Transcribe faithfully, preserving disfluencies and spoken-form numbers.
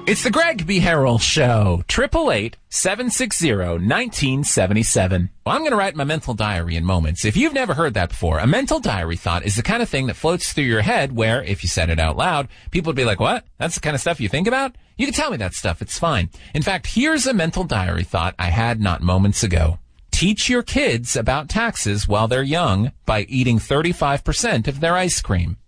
It's the Greg B. Harrell Show. Triple eight seven six zero nineteen seventy seven. Well, I'm going to write my mental diary in moments. If you've never heard that before, a mental diary thought is the kind of thing that floats through your head where, if you said it out loud, people would be like, "What? That's the kind of stuff you think about? You can tell me that stuff. It's fine." In fact, here's a mental diary thought I had not moments ago. Teach your kids about taxes while they're young by eating thirty-five percent of their ice cream.